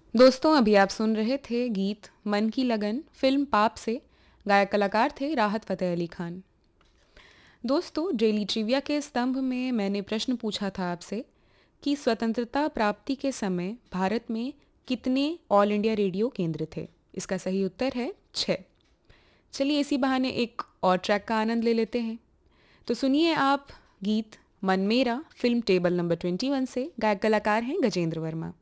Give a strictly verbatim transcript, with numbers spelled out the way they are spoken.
दोस्तों अभी आप सुन रहे थे गीत मन की लगन फिल्म पाप से। गायक कलाकार थे राहत फ़तेह अली खान। दोस्तों डेली ट्रिविया के स्तंभ में मैंने प्रश्न पूछा था आपसे कि स्वतंत्रता प्राप्ति के समय भारत में कितने ऑल इंडिया रेडियो केंद्र थे। इसका सही उत्तर है छः। चलिए इसी बहाने एक और ट्रैक का आनंद ले लेते हैं। तो सुनिए आप गीत मन मेरा film table number twenty one से। गायक कलाकार हैं गजेंद्र वर्मा।